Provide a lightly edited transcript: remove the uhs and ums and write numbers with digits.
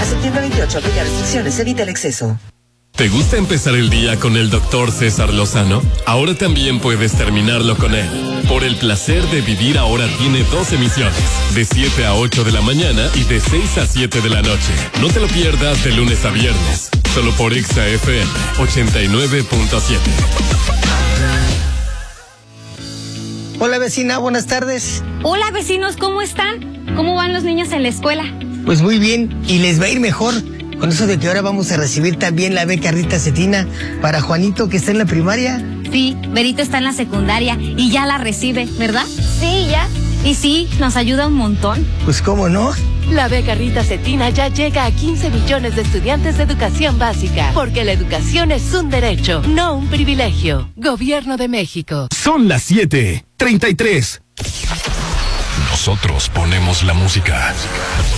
A septiembre 28, aplica restricciones, evita el exceso. ¿Te gusta empezar el día con el Dr. César Lozano? Ahora también puedes terminarlo con él. Por el placer de vivir ahora tiene 2 emisiones, de 7 a 8 de la mañana y de 6 a 7 de la noche. No te lo pierdas de lunes a viernes, solo por Exa FM 89.7. Hola vecina, buenas tardes. Hola vecinos, ¿cómo están? ¿Cómo van los niños en la escuela? Pues muy bien, y les va a ir mejor. Con eso de que ahora vamos a recibir también la beca Rita Cetina para Juanito, que está en la primaria. Sí, Berito está en la secundaria y ya la recibe, ¿verdad? Sí, ya. Y sí, nos ayuda un montón. Pues cómo no. La beca Rita Cetina ya llega a 15 millones de estudiantes de educación básica, porque la educación es un derecho, no un privilegio. Gobierno de México. Son las 7:33. Nosotros ponemos la música.